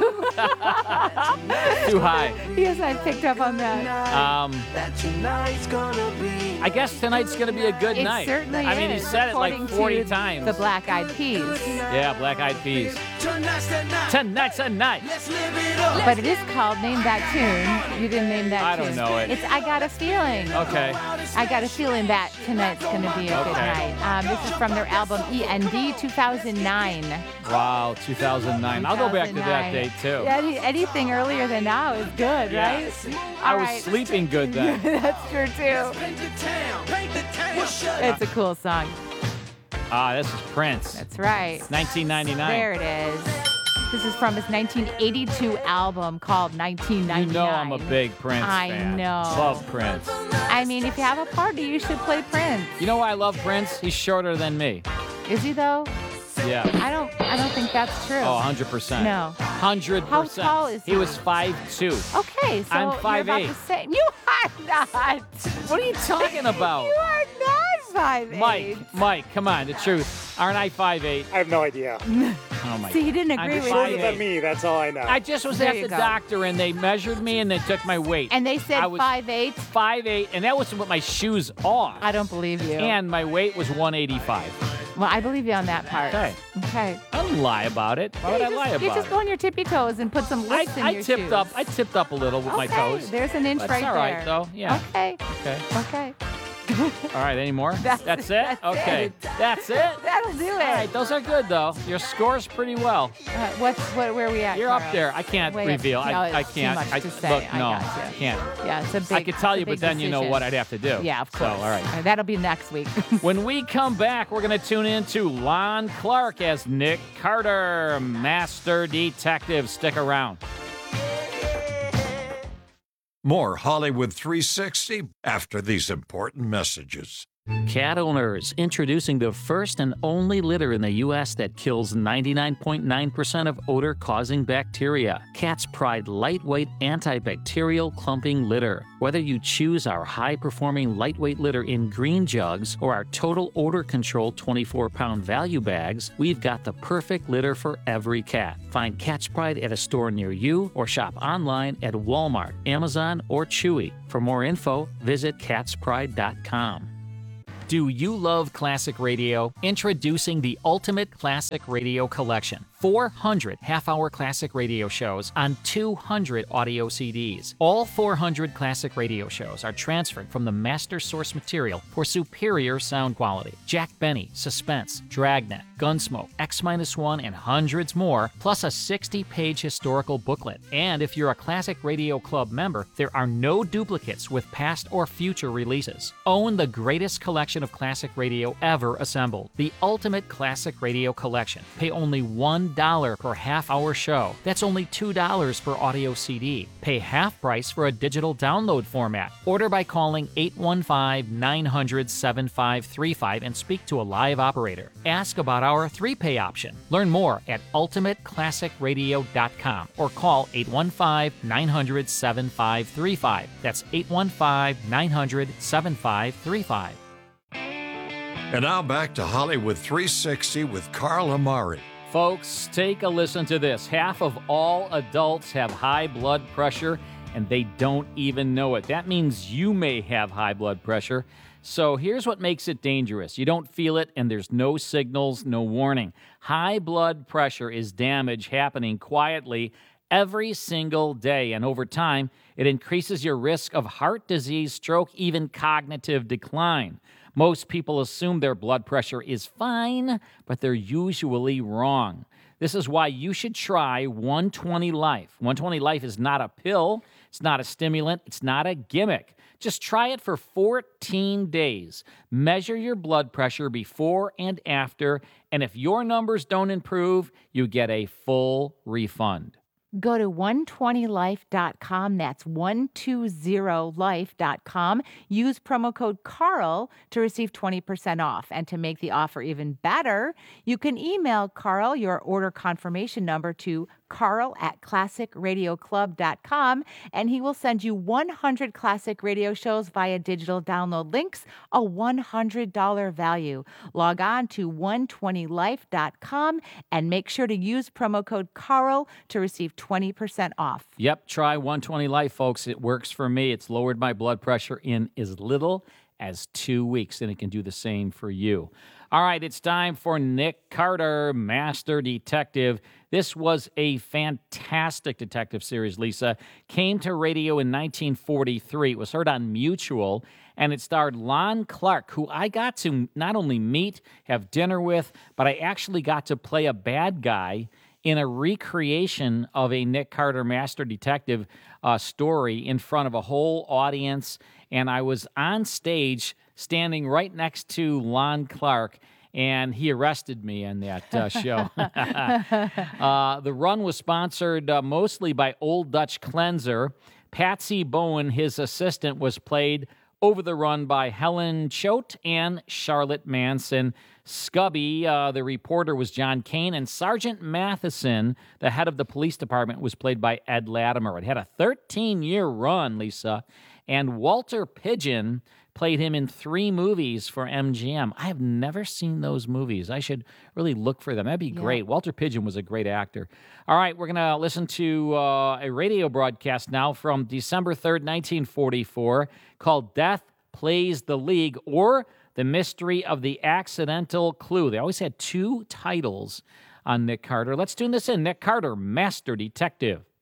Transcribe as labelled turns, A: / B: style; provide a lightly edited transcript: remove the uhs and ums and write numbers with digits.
A: Too high.
B: Yes, I picked up on that.
A: I guess tonight's going to be a good
B: It
A: night.
B: certainly
A: I mean, he
B: is,
A: said it like
B: according
A: 40
B: to
A: times.
B: The Black Eyed Peas.
A: Yeah, Black Eyed Peas. Tonight's a night.
B: But it is called Name That Tune. You didn't name that
A: I
B: tune.
A: don't know it.
B: It's I Got a Feeling.
A: Okay.
B: I got a feeling that tonight's going to be a good night. This is from their album END 2009.
A: Wow, 2009. I'll go back to that
B: 2009.
A: date, too.
B: Yeah, anything earlier than now is good,
A: Yeah.
B: right?
A: I
B: All
A: was
B: right.
A: sleeping good then.
B: That's true, too. It's a cool song.
A: This is Prince.
B: That's right.
A: 1999.
B: There it is. This is from his 1982 album called 1999.
A: You know I'm a big Prince
B: I
A: fan.
B: know.
A: Love Prince.
B: I mean, if you have a party, you should play Prince.
A: You know why I love Prince? He's shorter than me.
B: Is he though?
A: Yeah.
B: I don't think that's true.
A: Oh, 100%.
B: No.
A: 100%.
B: How tall is he?
A: He was 5'2".
B: Okay, so
A: I'm
B: you're about
A: 5'8".
B: the same. You are not.
A: What are you talking about?
B: You are not 5'8".
A: Mike, come on, the truth. Aren't I 5'8"?
C: I have no idea.
A: Oh my
B: See, he didn't agree
A: I'm
B: with
C: Shorter
B: you.
A: 5'8".
C: than me, that's all I know.
A: I just was
B: There
A: at
B: you
A: the
B: go.
A: doctor and they measured me and they took my weight.
B: And they said
A: I was
B: 5'8".
A: 5'8", and that was with my shoes off.
B: I don't believe you.
A: And my weight was 185.
B: Well, I believe you on that part.
A: Okay.
B: Okay.
A: I don't lie about it. Why would I lie
B: You
A: about
B: just
A: it?
B: go on your tippy toes and put some lifts in
A: I
B: your
A: tipped
B: shoes.
A: up. I tipped up a little with my toes.
B: There's an inch
A: That's
B: right
A: all
B: there.
A: right, though. Yeah.
B: Okay.
A: Okay.
B: Okay.
A: All right. Any more?
B: That's
A: it.
B: it.
A: Okay.
B: It.
A: That's it.
B: That'll do it.
A: All right. Those are good though. Your score's pretty well.
B: Where are we at?
A: You're
B: Carl?
A: up there. I can't
B: Way up.
A: reveal.
B: No,
A: I
B: it's
A: can't.
B: Too much to say.
A: Look, no,
B: I got you.
A: can't.
B: Yeah, it's a big.
A: I could tell
B: it's
A: you,
B: a
A: but
B: big
A: then you know
B: decision.
A: what I'd have to do.
B: Yeah, of
A: So,
B: course.
A: all right.
B: That'll be next week.
A: When we come back, we're going to tune in to Lon Clark as Nick Carter, Master Detective. Stick around.
D: More Hollywood 360 after these important messages.
A: Cat owners, introducing the first and only litter in the U.S. that kills 99.9% of odor-causing bacteria. Cat's Pride lightweight antibacterial clumping litter. Whether you choose our high-performing lightweight litter in green jugs or our total odor control 24-pound value bags, we've got the perfect litter for every cat. Find Cat's Pride at a store near you or shop online at Walmart, Amazon, or Chewy. For more info, visit catspride.com. Do you love classic radio? Introducing the Ultimate Classic Radio Collection. 400 half-hour classic radio shows on 200 audio CDs. All 400 classic radio shows are transferred from the master source material for superior sound quality. Jack Benny, Suspense, Dragnet, Gunsmoke, X-1, and hundreds more, plus a 60-page historical booklet. And if you're a Classic Radio Club member, there are no duplicates with past or future releases. Own the greatest collection of classic radio ever assembled. The Ultimate Classic Radio Collection. Pay only $1 per half-hour show. That's only $2 per audio CD. Pay half price for a digital download format. Order by calling 815-900-7535 and speak to a live operator. Ask about our 3-pay option. Learn more at ultimateclassicradio.com or call 815-900-7535. That's 815-900-7535.
D: And now back to Hollywood 360 with Carl Amari.
A: Folks, take a listen to this. Half of all adults have high blood pressure, and they don't even know it. That means you may have high blood pressure. So here's what makes it dangerous. You don't feel it, and there's no signals, no warning. High blood pressure is damage happening quietly every single day, and over time, it increases your risk of heart disease, stroke, even cognitive decline. Most people assume their blood pressure is fine, but they're usually wrong. This is why you should try 120 Life. 120 Life is not a pill, it's not a stimulant, it's not a gimmick. Just try it for 14 days. Measure your blood pressure before and after, and if your numbers don't improve, you get a full refund.
B: Go to 120life.com. That's 120life.com. Use promo code Carl to receive 20% off. And to make the offer even better, you can email Carl your order confirmation number to carl@classicradioclub.com, and he will send you 100 classic radio shows via digital download links, a $100 value. Log on to 120life.com and make sure to use promo code Carl to receive 20% off.
A: Yep, try 120 Life, folks. It works for me. It's lowered my blood pressure in as little as 2 weeks, and it can do the same for you. All right, it's time for Nick Carter, Master Detective. This was a fantastic detective series, Lisa. Came to radio in 1943. It was heard on Mutual, and it starred Lon Clark, who I got to not only meet, have dinner with, but I actually got to play a bad guy in a recreation of a Nick Carter Master Detective story in front of a whole audience. And I was on stage standing right next to Lon Clark, and he arrested me in that show. The run was sponsored mostly by Old Dutch Cleanser. Patsy Bowen, his assistant, was played over the run by Helen Choate and Charlotte Manson. Scubby, the reporter, was John Kane, and Sergeant Matheson, the head of the police department, was played by Ed Latimer. It had a 13-year run, Lisa, and Walter Pidgeon played him in 3 movies for MGM. I have never seen those movies. I should really look for them. That'd be great. Walter Pidgeon was a great actor. All right, we're going to listen to a radio broadcast now from December 3rd, 1944, called Death Plays the League, or The Mystery of the Accidental Clue. They always had 2 titles on Nick Carter. Let's tune this in. Nick Carter, Master Detective.